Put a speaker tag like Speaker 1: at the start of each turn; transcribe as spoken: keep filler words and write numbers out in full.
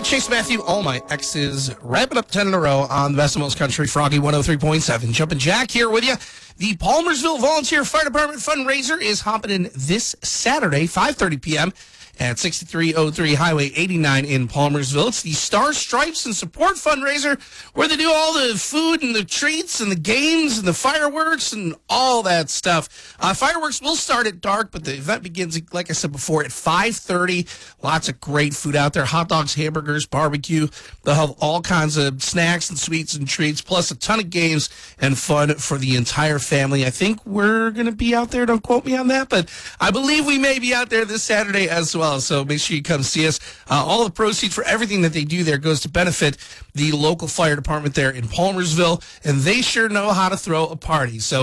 Speaker 1: Chase Matthew, all my exes, wrapping up ten in a row on the best of most country, Froggy one oh three point seven. Jumpin' Jack here with you. The Palmersville Volunteer Fire Department fundraiser is hopping in this Saturday, five thirty p.m. at sixty-three oh three Highway eighty-nine in Palmersville. It's the Star Stripes and Support fundraiser where they do all the food and the treats and the games and the fireworks and all that stuff. Uh, fireworks will start at dark, but the event begins, like I said before, at five thirty. Lots of great food out there. Hot dogs, hamburgers, barbecue. They'll have all kinds of snacks and sweets and treats, plus a ton of games and fun for the entire family. I think we're going to be out there. Don't quote me on that, but I believe we may be out there this Saturday as well. So make sure you come see us. Uh, all the proceeds for everything that they do there goes to benefit the local fire department there in Palmersville, and they sure know how to throw a party. So